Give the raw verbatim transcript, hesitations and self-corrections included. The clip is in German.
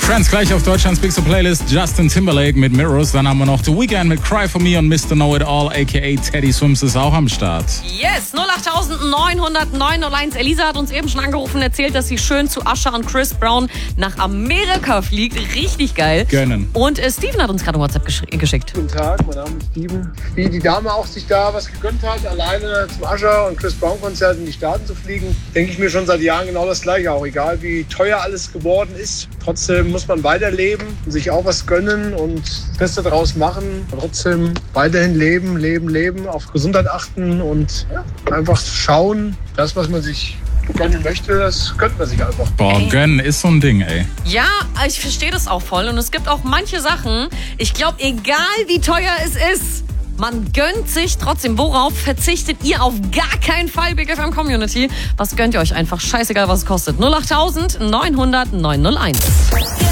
Trends gleich auf Deutschlands Big Show Playlist. Justin Timberlake mit Mirrors. Dann haben wir noch The Weeknd mit Cry For Me und Mister Know-It-All, aka Teddy Swims, ist auch am Start. Yes, null acht neun null null neun null eins. Elisa hat uns eben schon angerufen, erzählt, dass sie schön zu Usher und Chris Brown nach Amerika fliegt. Richtig geil. Gönnen. Und äh, Steven hat uns gerade WhatsApp gesch- geschickt. Guten Tag, mein Name ist Steven. Wie die Dame auch sich da was gegönnt hat, alleine zum Usher und Chris Brown Konzert in die Staaten zu fliegen, denke ich mir schon seit Jahren genau das Gleiche. Auch egal, wie teuer alles geworden ist. Trotzdem muss man weiterleben und sich auch was gönnen und das Beste daraus machen. Und trotzdem weiterhin leben, leben, leben, auf Gesundheit achten und ja, einfach schauen, das, was man sich gönnen möchte, das gönnt man sich einfach. Boah, Ey. gönnen ist so ein Ding, ey. Ja, ich verstehe das auch voll. Und es gibt auch manche Sachen, ich glaube, egal wie teuer es ist, man gönnt sich trotzdem. Worauf verzichtet ihr auf gar keinen Fall, Big F M Community? Was gönnt ihr euch einfach? Scheißegal, was es kostet. null acht neun null null neun null eins.